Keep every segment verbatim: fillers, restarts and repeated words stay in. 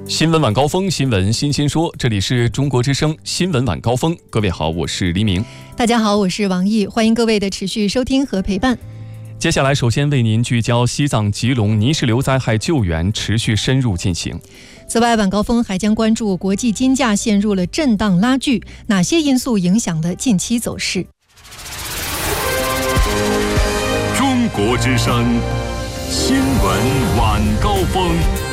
新闻晚高峰，新闻新鲜说，这里是中国之声新闻晚高峰。各位好，我是黎明。 大家好，我是王毅，欢迎各位的持续收听和陪伴。 接下来首先为您聚焦西藏吉隆泥石流灾害救援持续深入进行。 此外，晚高峰还将关注国际金价陷入了震荡拉锯，哪些因素影响了近期走势？ 中国之声新闻晚高峰。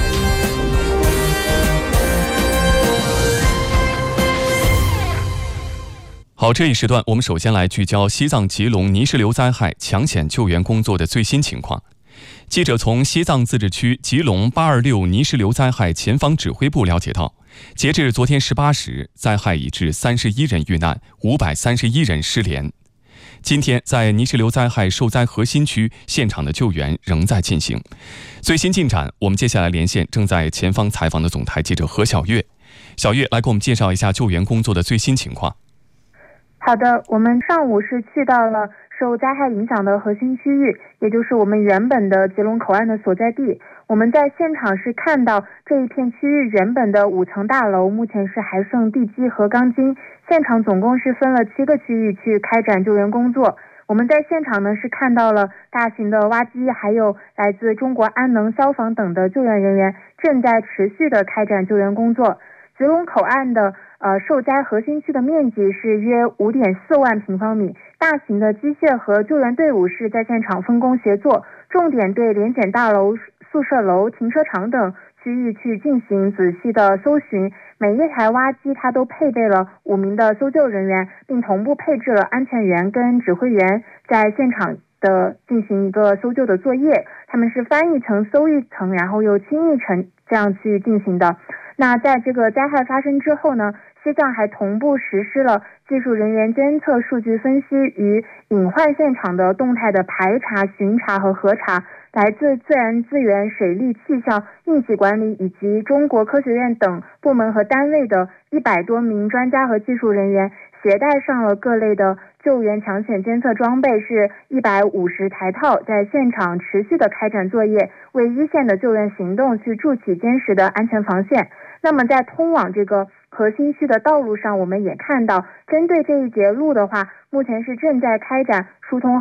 好，这一时段我们首先来聚焦西藏吉隆泥石流灾害抢险救援工作的最新情况。记者从西藏自治区吉隆八二六泥石流灾害前方指挥部了解到，截至昨天十八时，灾害已致三十一人遇难，五百三十一人失联。今天在泥石流灾害受灾核心区，现场的救援仍在进行。最新进展，我们接下来连线正在前方采访的总台记者何小月。小月来给我们介绍一下救援工作的最新情况。 好的，我们上午是去到了受灾害影响的核心区域，也就是我们原本的吉隆口岸的所在地。我们在现场是看到这一片区域原本的五层大楼目前是还剩地基和钢筋，现场总共是分了七个区域去开展救援工作。我们在现场呢是看到了大型的挖机，还有来自中国安能、消防等的救援人员正在持续的开展救援工作。吉隆口岸的呃受灾核心区的面积是约 五点四万平方米，大型的机械和救援队伍是在现场分工协作，重点对联检大楼、宿舍楼、停车场等区域去进行仔细的搜寻。每一台挖机它都配备了五名的搜救人员，并同步配置了安全员跟指挥员，在现场的进行一个搜救的作业。他们是翻一层搜一层，然后又清一层，这样去进行的。那在这个灾害发生之后呢，西藏还同步实施了技术人员监测、数据分析与隐患现场的动态的排查、巡查和核查。来自自然资源、水利、气象、应急管理以及中国科学院等部门和单位的一百多名专家和技术人员，携带上了各类的救援抢险监测装备，是一百五十台套，在现场持续的开展作业，为一线的救援行动去筑起坚实的安全防线。那么在通往这个核心区的道路上，我们也看到，针对这一节路的话，目前是正在开展疏通